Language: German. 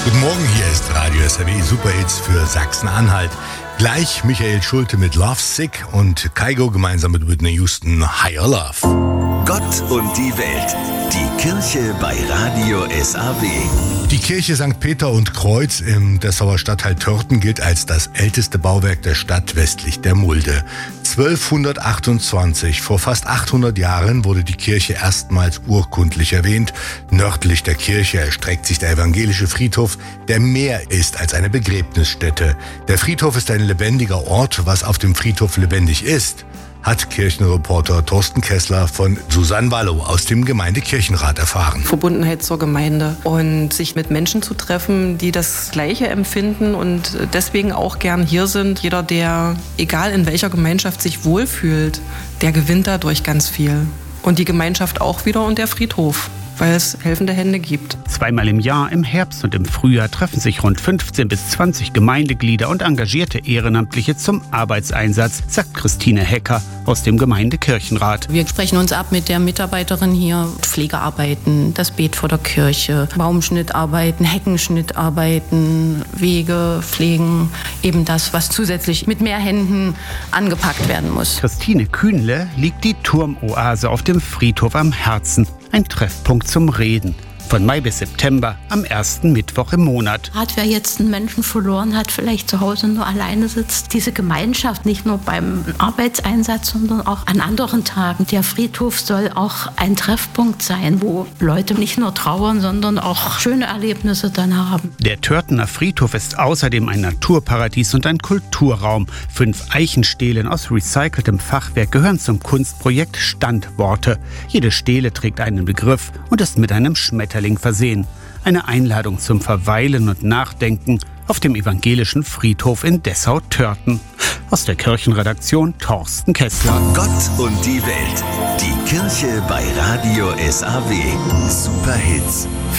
Guten Morgen, hier ist Radio SAW Superhits für Sachsen-Anhalt. Gleich Michael Schulte mit Love Sick und Kygo gemeinsam mit Whitney Houston Higher Love. Gott und die Welt. Die Kirche bei Radio SAW. Die Kirche St. Peter und Kreuz im Dessauer Stadtteil Törten gilt als das älteste Bauwerk der Stadt westlich der Mulde. 1228, vor fast 800 Jahren, wurde die Kirche erstmals urkundlich erwähnt. Nördlich der Kirche erstreckt sich der evangelische Friedhof, der mehr ist als eine Begräbnisstätte. Der Friedhof ist ein lebendiger Ort. Was auf dem Friedhof lebendig ist, hat Kirchenreporter Thorsten Kessler von Susanne Wallow aus dem Gemeindekirchenrat erfahren. Verbundenheit zur Gemeinde und sich mit Menschen zu treffen, die das Gleiche empfinden und deswegen auch gern hier sind. Jeder, der, egal in welcher Gemeinschaft, sich wohlfühlt, der gewinnt dadurch ganz viel. Und die Gemeinschaft auch wieder und der Friedhof, weil es helfende Hände gibt. Zweimal im Jahr, im Herbst und im Frühjahr, treffen sich rund 15 bis 20 Gemeindeglieder und engagierte Ehrenamtliche zum Arbeitseinsatz, sagt Christine Hecker aus dem Gemeindekirchenrat. Wir sprechen uns ab mit der Mitarbeiterin hier. Pflegearbeiten, das Beet vor der Kirche, Baumschnittarbeiten, Heckenschnittarbeiten, Wege pflegen. Eben das, was zusätzlich mit mehr Händen angepackt werden muss. Christine Kühnle liegt die Turmoase auf dem Friedhof am Herzen. Ein Treffpunkt zum Reden. Von Mai bis September, am ersten Mittwoch im Monat. Gerade wer jetzt einen Menschen verloren hat, vielleicht zu Hause nur alleine sitzt, diese Gemeinschaft nicht nur beim Arbeitseinsatz, sondern auch an anderen Tagen. Der Friedhof soll auch ein Treffpunkt sein, wo Leute nicht nur trauern, sondern auch schöne Erlebnisse dann haben. Der Törtener Friedhof ist außerdem ein Naturparadies und ein Kulturraum. 5 Eichenstelen aus recyceltem Fachwerk gehören zum Kunstprojekt Standworte. Jede Stele trägt einen Begriff und ist mit einem Schmetterling versehen. Eine Einladung zum Verweilen und Nachdenken auf dem evangelischen Friedhof in Dessau-Törten. Aus der Kirchenredaktion Thorsten Kessler. Gott und die Welt. Die Kirche bei Radio SAW. Superhits.